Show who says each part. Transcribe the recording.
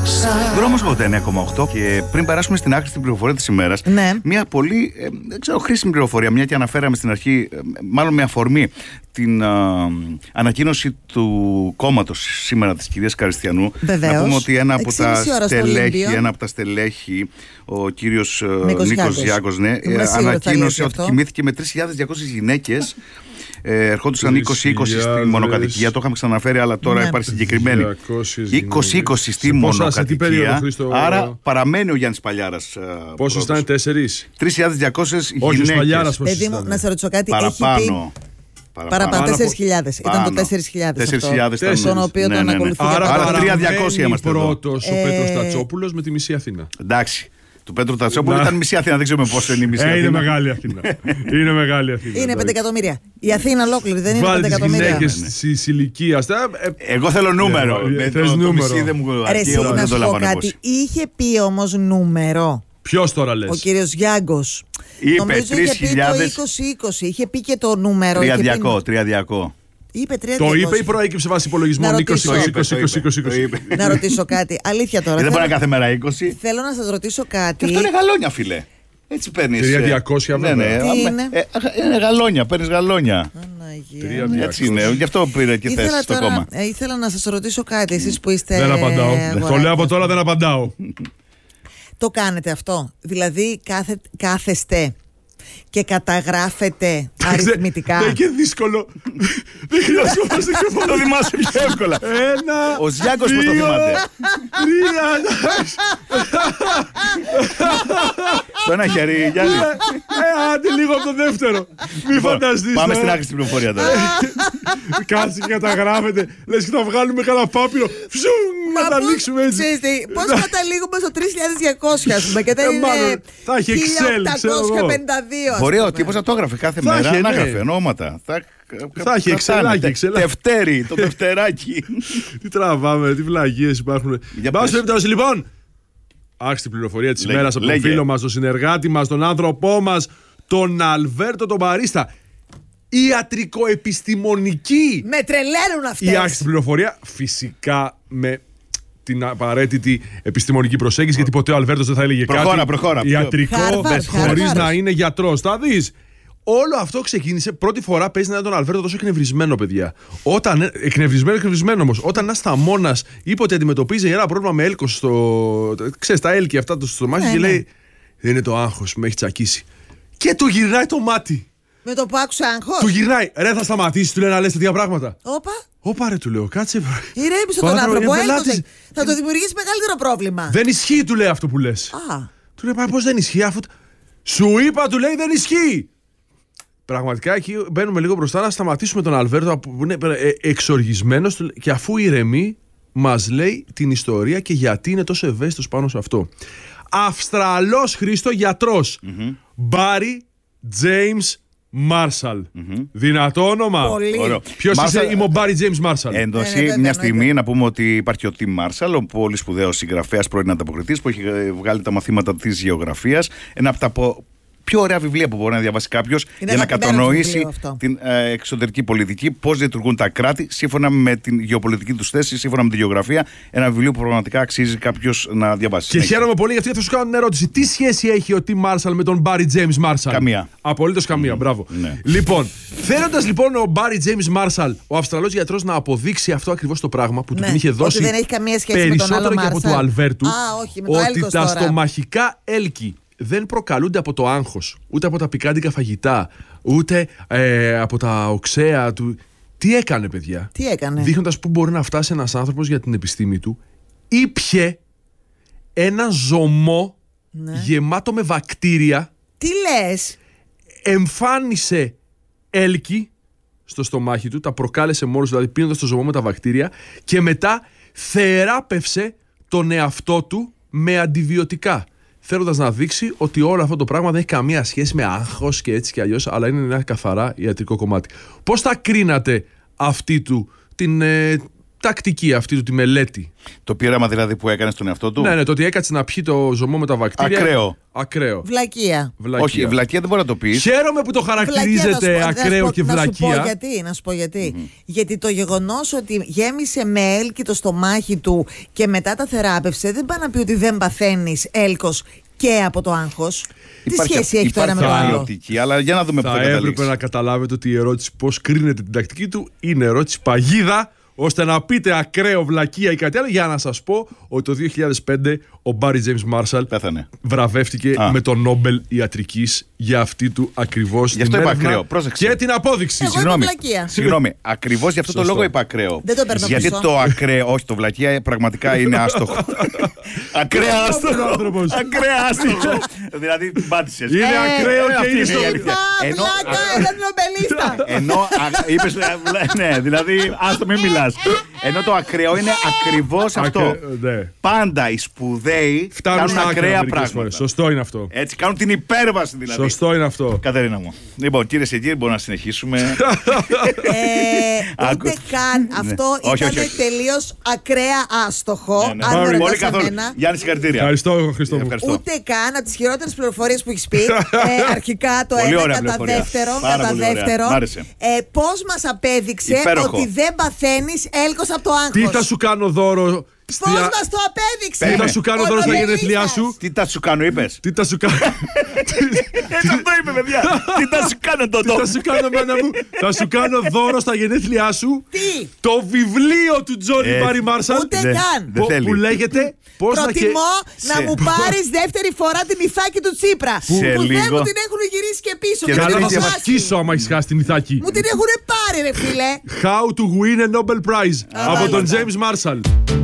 Speaker 1: Δρόμος 89,8 και πριν περάσουμε στην άκρη στην πληροφορία της ημέρας, μια πολύ χρήσιμη πληροφορία, μια και αναφέραμε στην αρχή, μάλλον με αφορμή την ανακοίνωση του κόμματος σήμερα της κυρίας Καριστιανού.
Speaker 2: Βεβαίως.
Speaker 1: Να πούμε ότι ένα από τα στελέχη, ο κύριος Νίκος Γιάγκος, ανακοίνωσε ότι κοιμήθηκε με 3.200 γυναίκες. Ερχόντουσαν 20-20 στη μονοκατοικία. Το είχαμε ξαναφέρει, αλλά τώρα υπάρχει συγκεκριμένη 20-20 στη μονοκατοικία. Άρα παραμένει ο Γιάννης Παλιάρας.
Speaker 3: Πόσος ήταν, 4?
Speaker 1: 3.200
Speaker 3: γυναίκες.
Speaker 2: Παιδί μου, να σε ρωτήσω κάτι.
Speaker 1: Παραπάνω.
Speaker 2: Παραπάνω, 4.000. Ήταν το 4.000. Τον οποίο τον ακολουθεί.
Speaker 1: Άρα 3.200 είμαστε.
Speaker 3: Πρώτος ο Πέτρος Τατσόπουλος με τη μισή Αθήνα.
Speaker 1: Εντάξει. Του Πέτρου Τατσόπουλου ήταν μισή Αθήνα, δεν ξέρουμε πόσο είναι η μισή Αθήνα.
Speaker 3: Είναι μεγάλη Αθήνα. Είναι μεγάλη Αθήνα.
Speaker 2: Είναι 5 εκατομμύρια. Η Αθήνα ολόκληρη δεν είναι 5 εκατομμύρια.
Speaker 3: Γυναίκες της ηλικίας.
Speaker 1: Εγώ θέλω νούμερο.
Speaker 3: Θες νούμερο.
Speaker 2: Να σου πω κάτι. Είχε πει όμως νούμερο.
Speaker 3: Ποιος τώρα λες?
Speaker 2: Ο κύριος Γιάγκος.
Speaker 1: Είπε 3.000.
Speaker 2: Είχε πει το 20-20. Είχε πει και το νούμερο.
Speaker 1: 3.200.
Speaker 2: Είπε 3.200.
Speaker 3: Το είπε ή προέκυψε βάση υπολογισμών? 20.
Speaker 2: Να ρωτήσω κάτι. Αλήθεια τώρα.
Speaker 1: Δεν μπορεί να κάθε μέρα 20.
Speaker 2: Θέλω να σας ρωτήσω κάτι.
Speaker 1: Αυτό είναι γαλόνια, φίλε. Έτσι παίρνεις.
Speaker 3: 3.200 βέβαια.
Speaker 1: Είναι γαλόνια, παίρνεις γαλόνια. Έτσι είναι, γι' αυτό πήρε και θέση στο κόμμα.
Speaker 2: Ήθελα να σας ρωτήσω κάτι, εσείς που είστε.
Speaker 3: Δεν απαντάω. Το λέω από τώρα, δεν απαντάω.
Speaker 2: Το κάνετε αυτό? Δηλαδή κάθεστε και καταγράφετε αριθμητικά?
Speaker 3: Είναι και δύσκολο. Δεν χρειαζόμαστε και
Speaker 1: το θυμάσαι πιο εύκολα. Ο Ζιάκος πώς το θυμάται?
Speaker 3: 3.
Speaker 1: Στο ένα χέρι, Γιάννη.
Speaker 3: Άντε λίγο από το δεύτερο. Μη φανταστείς.
Speaker 1: Πάμε στην άκρη στην πληροφορία τώρα.
Speaker 3: Κάτσε και καταγράφετε. Λες και θα βγάλουμε κανένα πάπυρο. Να τα ανοίξουμε έτσι.
Speaker 2: Πώς καταλήγουμε στο 3.200 ας πούμε? Και δεν είναι.
Speaker 3: Θα έχει Excel, ξέρω εγώ.
Speaker 2: 1.852.
Speaker 1: Μπορεί ο τύπος να το έγραφε κάθε μέρα, να έγραφε ονόματα.
Speaker 3: Θα έχει Excel.
Speaker 1: Δευτέρι, το δευτεράκι.
Speaker 3: Τι τραβάμε, τι βλαγίες υπάρχουν. Λοιπόν, άρχισε την πληροφορία της ημέρας από τον φίλο μας, τον συνεργάτη μας, τον άνθρωπό μας, τον Αλβέρτο τον Μπαρίστα. Ιατρικοεπιστημονική.
Speaker 2: Με τρελαίνουν αυτές.
Speaker 3: Η άρχισε την πληροφορία, φυσικά με την απαραίτητη επιστημονική προσέγγιση, γιατί ποτέ ο Αλβέρτος δεν θα έλεγε
Speaker 1: κάτι
Speaker 3: ιατρικό χωρίς να είναι γιατρός. Θα δεις. Όλο αυτό ξεκίνησε, πρώτη φορά παίζει να είναι τον Αλβέρτο τόσο εκνευρισμένο, παιδιά. Εκνευρισμένο όμως. Όταν ένα θαμώνας είπε ότι αντιμετωπίζει ένα πρόβλημα με έλκος ξέρεις, τα έλκη αυτά στο στομάχι και λέει: δεν είναι το άγχος, με έχει τσακίσει. Και του γυρνάει το μάτι.
Speaker 2: Με το που άκουσα άγχος.
Speaker 3: Του γυρνάει. Ρε, θα σταματήσει, του λέει να λες τέτοια πράγματα. Όπα, ρε, του λέω, κάτσε.
Speaker 2: Ηρέμησε τον άνθρωπο, έλκωσε. Θα το δημιουργήσει μεγαλύτερο πρόβλημα.
Speaker 3: Δεν ισχύει, του λέει αυτό που λες. Του λέει: πώς δεν ισχύει, αφού. Σου είπα, του λέει, δεν ισχύει. Πραγματικά εκεί μπαίνουμε λίγο μπροστά να σταματήσουμε τον Αλβέρτο που είναι εξοργισμένος και αφού ηρεμεί μας λέει την ιστορία και γιατί είναι τόσο ευαίσθητος πάνω σε αυτό. Αυστραλός, Χρήστο, γιατρός. Μπάρι Τζέιμς Μάρσαλ. Δυνατό όνομα. Ποιος είμαι ο Μπάρι Τζέιμς Μάρσαλ?
Speaker 1: Εντωσί μια στιγμή να πούμε ότι υπάρχει ο Τιμ Μάρσαλ, ο πολύ σπουδαίος συγγραφέας, πρώην ανταποκριτής, που έχει βγάλει τα μαθήματα της γεωγραφίας. Ένα από τα πιο ωραία βιβλία που μπορεί να διαβάσει κάποιος για να κατανοήσει την εξωτερική πολιτική, πώς λειτουργούν τα κράτη σύμφωνα με την γεωπολιτική τους θέση, σύμφωνα με τη γεωγραφία. Ένα βιβλίο που πραγματικά αξίζει κάποιος να διαβάσει.
Speaker 3: Και χαίρομαι πολύ γιατί θα σου κάνω την ερώτηση. Τι σχέση έχει ο Τιμ Μάρσαλ με τον Μπάρι Τζέιμς Μάρσαλ?
Speaker 1: Καμία.
Speaker 3: Απολύτως καμία. Μπράβο. Λοιπόν, θέλοντας λοιπόν ο Μπάρι Τζέιμς Μάρσαλ, ο Αυστραλός γιατρός, να αποδείξει αυτό ακριβώς το πράγμα που του την είχε δώσει
Speaker 2: δεν έχει καμία σχέση
Speaker 3: περισσότερο
Speaker 2: με τον
Speaker 3: και από του Αλβέρτου,
Speaker 2: ότι
Speaker 3: τα στομαχικά έλκη δεν προκαλούνται από το άγχος, ούτε από τα πικάντικα φαγητά, ούτε από τα οξέα του. Τι έκανε, παιδιά?
Speaker 2: Τι έκανε?
Speaker 3: Δείχνοντας πού μπορεί να φτάσει ένας άνθρωπος για την επιστήμη του, ήπιε ένα ζωμό γεμάτο με βακτήρια.
Speaker 2: Τι λες?
Speaker 3: Εμφάνισε έλκη στο στομάχι του, τα προκάλεσε μόνος, δηλαδή πίνοντας το ζωμό με τα βακτήρια, και μετά θεράπευσε τον εαυτό του με αντιβιωτικά, θέλοντας να δείξει ότι όλο αυτό το πράγμα δεν έχει καμία σχέση με άγχος και έτσι και αλλιώς, αλλά είναι ένα καθαρά ιατρικό κομμάτι. Πώς θα κρίνατε αυτή του την τακτική αυτή του, τη μελέτη.
Speaker 1: Το πείραμα δηλαδή που έκανε στον εαυτό του.
Speaker 3: Ναι, το ότι έκατσε να πιει το ζωμό με τα βακτήρια. Ακραίο.
Speaker 2: Βλακεία.
Speaker 1: Όχι, βλακεία δεν μπορεί να το πει.
Speaker 3: Χαίρομαι που το χαρακτηρίζετε ακραίο και βλακεία.
Speaker 2: Να σου πω γιατί. Γιατί το γεγονός ότι γέμισε με έλκη το στομάχι του και μετά τα θεράπευσε, δεν πάει να πει ότι δεν παθαίνεις έλκος και από το άγχος. Τι σχέση έχει τώρα με το άλλο?
Speaker 1: Αλλά για να δούμε πού θα καταλήξει.
Speaker 3: Έπρεπε να καταλάβετε ότι η ερώτηση πώς κρίνεται την τακτική του είναι ερώτηση παγίδα, ώστε να πείτε ακραίο, βλακεία ή κάτι άλλο, για να σας πω ότι το 2005 ο Μπάρι Τζέιμς Μάρσαλ βραβεύτηκε με το Νόμπελ Ιατρικής για αυτή του ακριβώς την έρευνα και την απόδειξη.
Speaker 1: Συγγνώμη, ακριβώς για αυτό το λόγο είπα ακραίο.
Speaker 2: Δεν το παίρνω
Speaker 1: γιατί
Speaker 2: πίσω.
Speaker 1: Το ακραίο, όχι το βλακεία, πραγματικά είναι άστοχο. Ακραία άστοχο. Δηλαδή την πάτησες.
Speaker 3: Είναι ακραίο και είναι στο...
Speaker 2: Βλάκα, έναν νομπελίστα.
Speaker 1: Ενώ είπες, ναι, δηλαδή άστο μην μιλάς. Ενώ το ακραίο είναι ακριβώς αυτό. Πάντα οι σπουδαίοι κάνουν ακραία πράγματα.
Speaker 3: Σωστό είναι αυτό.
Speaker 1: Έτσι κάνουν την υπέρβαση δηλαδή.
Speaker 3: Σωστό είναι αυτό.
Speaker 1: Κατερίνα μου. Λοιπόν, κυρίες και κύριοι, μπορούμε να συνεχίσουμε.
Speaker 2: Ούτε καν αυτό ήταν τελείως ακραία άστοχο.
Speaker 1: Πολύ καθόλου. Γιάννη, συγχαρητήρια.
Speaker 3: Ευχαριστώ, Χριστό.
Speaker 2: Ούτε καν από τις χειρότερες πληροφορίες που έχεις πει. Αρχικά το ένα, κατά δεύτερο. Πώς μας απέδειξε ότι δεν παθαίνεις έλκος από το άγχος.
Speaker 3: Τι θα σου κάνω δώρο?
Speaker 2: Πώς μας το απέδειξε?
Speaker 3: Τι θα σου κάνω δώρο στα γενέθλιά σου?
Speaker 1: Τι θα σου κάνω, είπες?
Speaker 3: Τι θα σου κάνω?
Speaker 1: Έτσι αυτό είπε, παιδιά. Τι θα σου κάνω τότε?
Speaker 3: Τι θα σου κάνω, μάνα μου? Θα σου κάνω δώρο στα γενέθλιά σου.
Speaker 2: Τι?
Speaker 3: Το βιβλίο του Τζόνι Μπάρι Μάρσαλ.
Speaker 2: Ούτε καν.
Speaker 3: Που λέγεται
Speaker 2: Προτιμώ να μου πάρεις δεύτερη φορά την Ιθάκη του Τσίπρα. Που δεν μου την έχουν γυρίσει και πίσω.
Speaker 3: Καλά, θα σε σκίσω άμα έχεις χάσει την Ιθάκη.
Speaker 2: Μου την έχουν πάρει, ρε φίλε.
Speaker 3: How to win a Nobel Prize από τον James Marshall.